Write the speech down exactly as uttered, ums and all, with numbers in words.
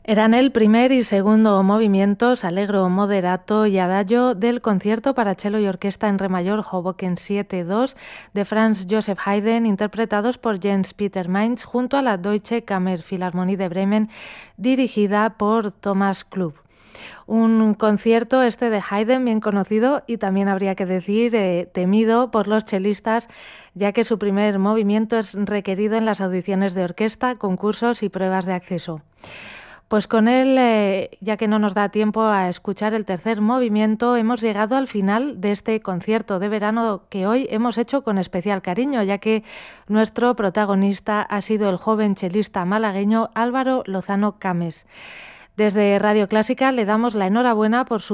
Eran el primer y segundo movimientos, Allegro moderato y Adagio, del concierto para cello y orquesta en re mayor Hoboken siete dos de Franz Joseph Haydn, interpretados por Jens Peter Mainz junto a la Deutsche Kammerphilharmonie de Bremen, dirigida por Thomas Klub. Un concierto este de Haydn bien conocido y también habría que decir eh, temido por los chelistas, ya que su primer movimiento es requerido en las audiciones de orquesta, concursos y pruebas de acceso. Pues con él, eh, ya que no nos da tiempo a escuchar el tercer movimiento, hemos llegado al final de este concierto de verano que hoy hemos hecho con especial cariño, ya que nuestro protagonista ha sido el joven chelista malagueño Álvaro Lozano Cames. Desde Radio Clásica le damos la enhorabuena por su